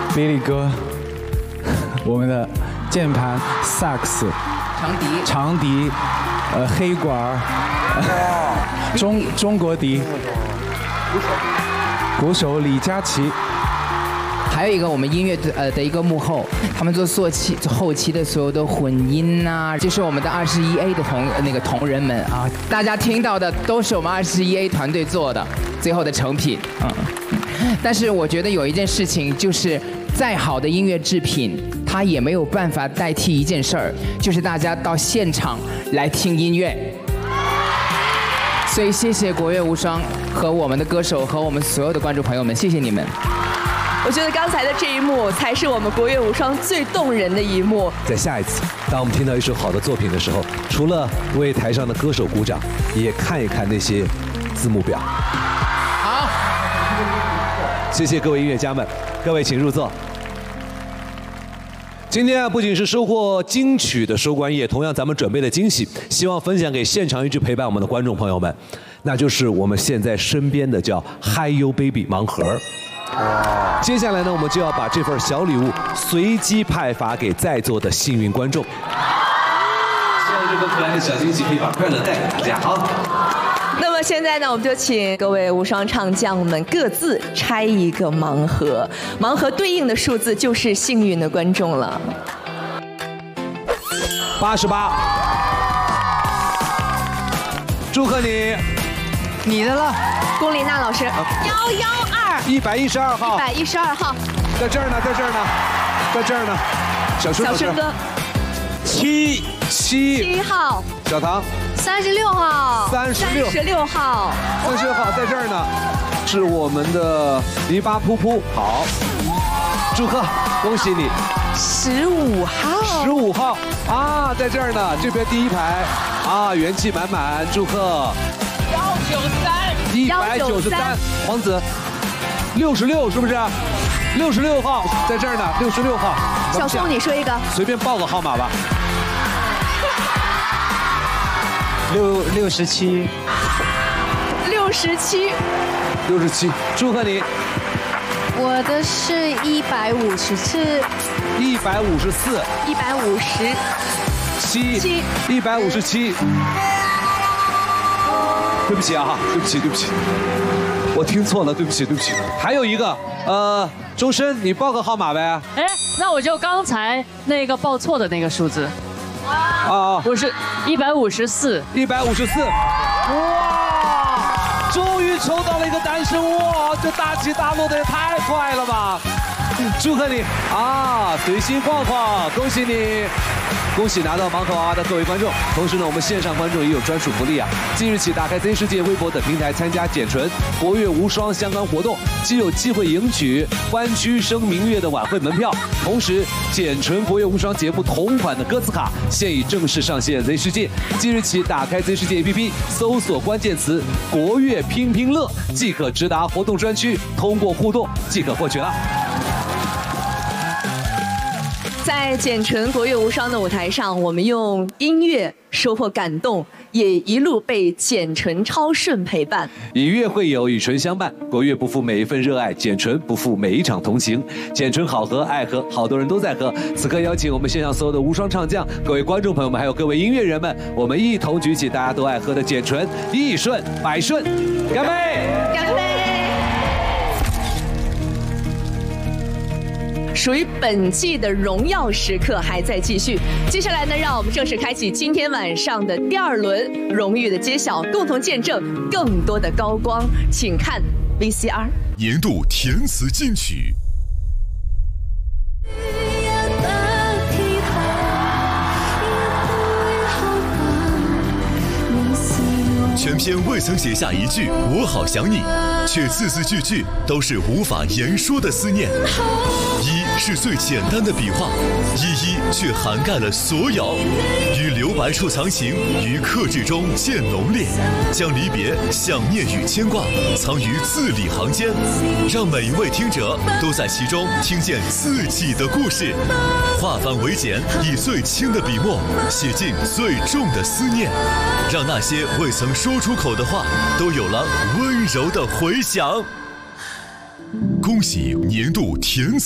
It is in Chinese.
比利哥，我们的键盘、萨克斯、长笛，黑管，中国笛，鼓手李佳琦。 还有一个我们音乐的一个幕后，他们做后期的所有的混音啊，就是我们的21A 的同仁们啊，大家听到的都是我们21A 团队做的最后的成品。但是我觉得有一件事情，就是再好的音乐制品，它也没有办法代替一件事儿，就是大家到现场来听音乐。所以谢谢国乐无双和我们的歌手和我们所有的观众朋友们，谢谢你们。 我觉得刚才的这一幕才是我们国乐无双最动人的一幕。 在下一次，当我们听到一首好的作品的时候，除了为台上的歌手鼓掌，也看一看那些字幕表。 好， 谢谢各位音乐家们，各位请入座。今天啊，不仅是收获金曲的收官夜，同样咱们准备的惊喜，希望分享给现场一直陪伴我们的观众朋友们，那就是我们现在身边的叫 Hi You Baby 盲盒。接下来呢，我们就要把这份小礼物随机派发给在座的幸运观众。希望这个可爱的小惊喜可以把快乐带给大家。好。 那么现在呢，我们就请各位无双唱将们各自拆一个盲盒，盲盒对应的数字就是幸运的观众了。 88，祝贺你， 你的了， 龚琳娜老师 112号 ，112号， 在这儿呢，在这儿呢，在这儿呢，小春哥，7 号， 小唐 36号 ，36号在这儿呢，是我们的泥巴噗噗，好，祝贺，恭喜你，15号啊，在这儿呢，这边第一排啊，元气满满，祝贺193，黄子66是不是？66号在这儿呢，66号， 小松你说一个， 随便报个号码吧。 67，祝贺你。 我的是154， 157，对不起啊，对不起，我听错了，对不起。还有一个，周深，你报个号码呗。 哎，那我就刚才那个报错的那个数字。不是154， 哇！终于抽到了一个单身哇！这大起大落的也太快了吧！祝贺你啊，随心晃晃，恭喜你！恭喜拿到盲盒娃娃的各位观众。同时呢，我们线上观众也有专属福利啊！即日起打开 Z 世界微博等平台参加简纯国乐无双相关活动，即有机会赢取湾区声明月的晚会门票。同时，简纯国乐无双节目同款的歌词卡现已正式上线 Z 世界。即日起打开 Z 世界 APP， 搜索关键词“国乐拼拼乐”，即可直达活动专区，通过互动即可获取了。 在简纯国乐无双的舞台上，我们用音乐收获感动，也一路被简纯超顺陪伴。 以乐会友，与纯相伴，国乐不负每一份热爱，简纯不负每一场同行。简纯好喝，爱喝，好多人都在喝。此刻邀请我们线上所有的无双唱将、各位观众朋友们，还有各位音乐人们，我们一同举起大家都爱喝的简纯一顺百顺，干杯！ 干杯！属于本季的荣耀时刻还在继续。接下来呢，让我们正式开启今天晚上的第2轮荣誉的揭晓，共同见证更多的高光。请看 VCR 年度填词金曲。全篇未曾写下一句“我好想你”，却字字句句都是无法言说的思念。一是最简单的笔画，一却涵盖了所有。于留白处藏情，于克制中见浓烈，将离别、想念与牵挂藏于字里行间，让每一位听者都在其中听见自己的故事。化繁为简，以最轻的笔墨写尽最重的思念，让那些未曾说出口的话都有了温柔的回响。恭喜年度填词